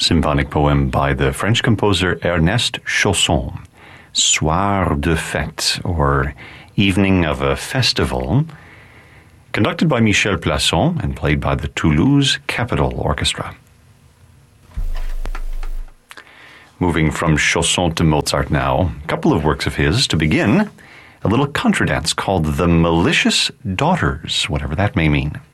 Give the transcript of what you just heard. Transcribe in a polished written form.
Symphonic poem by the French composer Ernest Chausson, Soir de Fête, or Evening of a Festival, conducted by Michel Plasson and played by the Toulouse Capitol Orchestra. Moving from Chausson to Mozart now, a couple of works of his. To begin, a little contradance called The Malicious Daughters, whatever that may mean.